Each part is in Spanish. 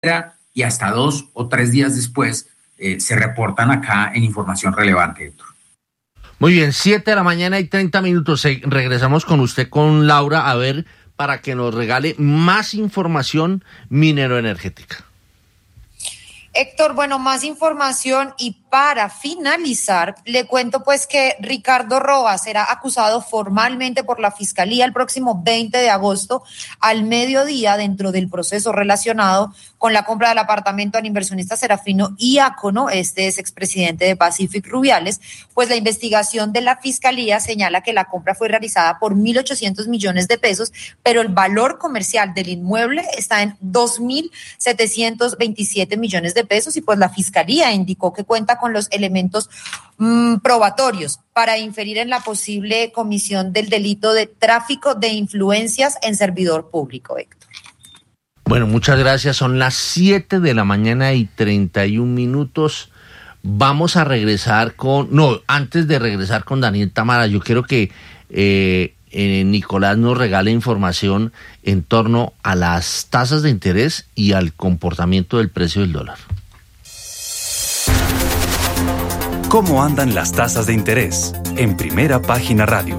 y hasta 2 o 3 días después se reportan acá en Información Relevante, Héctor. Muy bien, 7:30 a.m. Regresamos con usted, con Laura, a ver, para que nos regale más información minero-energética. Héctor, bueno, más información, y para finalizar, le cuento pues que Ricardo Rojas será acusado formalmente por la Fiscalía el próximo 20 de agosto al mediodía dentro del proceso relacionado con la compra del apartamento al inversionista Serafino Diácono. Este es expresidente de Pacific Rubiales. Pues la investigación de la Fiscalía señala que la compra fue realizada por 1.800 millones de pesos, pero el valor comercial del inmueble está en 2.727 millones de pesos, y pues la Fiscalía indicó que cuenta con los elementos probatorios para inferir en la posible comisión del delito de tráfico de influencias en servidor público, Héctor. Bueno, muchas gracias. Son las 7:31 a.m. Vamos a regresar antes de regresar con Daniel Tamara, yo quiero que Nicolás nos regale información en torno a las tasas de interés y al comportamiento del precio del dólar. ¿Cómo andan las tasas de interés? En Primera Página Radio.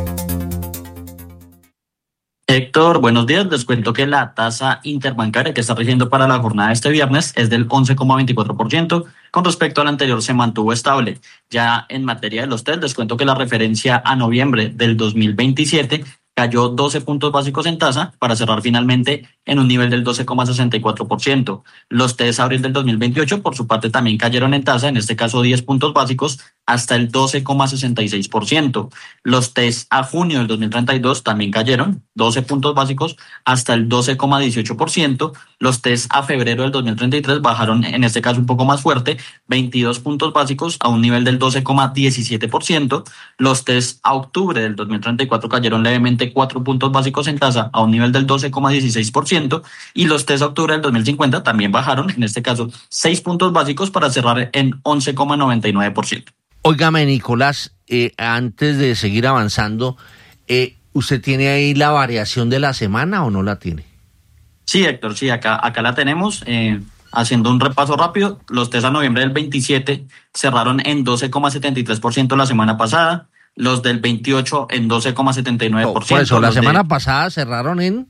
Héctor, buenos días. Les cuento que la tasa interbancaria que está rigiendo para la jornada de este viernes es del 11,24%. Con respecto al anterior se mantuvo estable. Ya en materia de los TEL, les cuento que la referencia a noviembre del 2027 cayó 12 puntos básicos en tasa para cerrar finalmente en un nivel del 12,64%. Los TES abril del 2028, por su parte, también cayeron en tasa, en este caso 10 puntos básicos, hasta el 12,66%. Los TES a junio del 2032 también cayeron 12 puntos básicos hasta el 12,18%. Los TES a febrero del 2033 bajaron, en este caso un poco más fuerte, 22 puntos básicos a un nivel del 12,17%. Los TES a octubre del 2034 cayeron levemente 4 puntos básicos en tasa a un nivel del 12,16%. Y los TES a octubre del 2050 también bajaron, en este caso 6 puntos básicos para cerrar en 11,99%. Óigame, Nicolás, antes de seguir avanzando, ¿usted tiene ahí la variación de la semana o no la tiene? Sí, Héctor, sí, acá la tenemos. Haciendo un repaso rápido, los TES a noviembre del 27 cerraron en 12,73% la semana pasada, los del 28 en 12,79%. Por eso, la semana pasada cerraron en...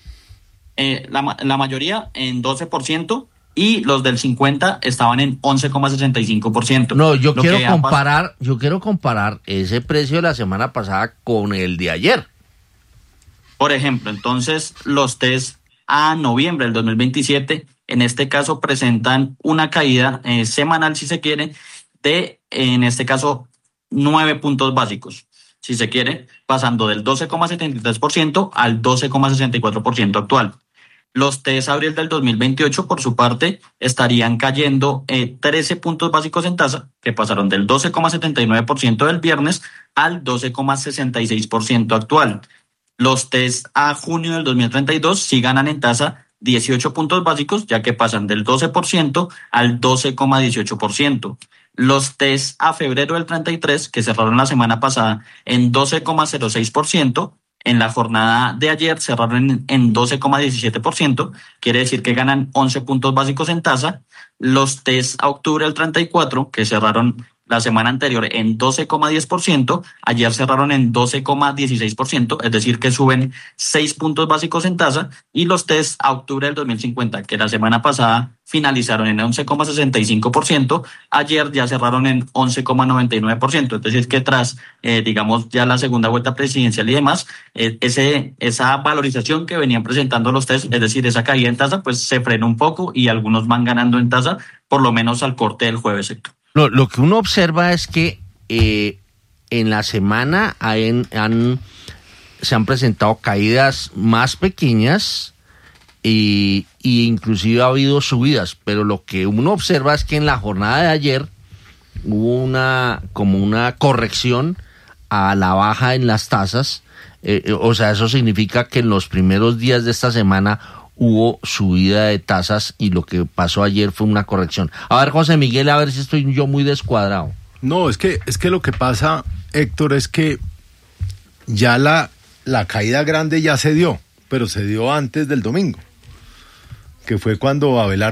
La mayoría en 12%. Y los del 50 estaban en 11,65%. No, yo quiero comparar ese precio de la semana pasada con el de ayer. Por ejemplo, entonces los TES a noviembre del 2027, en este caso presentan una caída semanal, si se quiere, de, en este caso, 9 puntos básicos, si se quiere, pasando del 12,73% al 12,64% actual. Los TES abril del 2028, por su parte, estarían cayendo 13 puntos básicos en tasa, que pasaron del 12,79% del viernes al 12,66% actual. Los TES a junio del 2032 sí ganan en tasa 18 puntos básicos, ya que pasan del 12% al 12,18%. Los TES a febrero del 33, que cerraron la semana pasada en 12,06%, en la jornada de ayer cerraron en 12,17%, quiere decir que ganan 11 puntos básicos en tasa. Los TES a octubre del 34, que cerraron la semana anterior en 12,10%, ayer cerraron en 12,16%, es decir que suben 6 puntos básicos en tasa, y los TES a octubre del 2050, que la semana pasada finalizaron en 11,65%, ayer ya cerraron en 11,99%, es decir que tras, digamos, ya la segunda vuelta presidencial y demás, esa valorización que venían presentando los TES, es decir, esa caída en tasa, pues se frenó un poco y algunos van ganando en tasa, por lo menos al corte del jueves, Héctor. Lo que uno observa es que en la semana se han presentado caídas más pequeñas y inclusive ha habido subidas, pero lo que uno observa es que en la jornada de ayer hubo una corrección a la baja en las tasas, o sea, eso significa que en los primeros días de esta semana hubo subida de tasas y lo que pasó ayer fue una corrección. A ver, José Miguel, a ver si estoy yo muy descuadrado. No, es que lo que pasa, Héctor, es que ya la caída grande ya se dio, pero se dio antes del domingo. que fue cuando Abelardo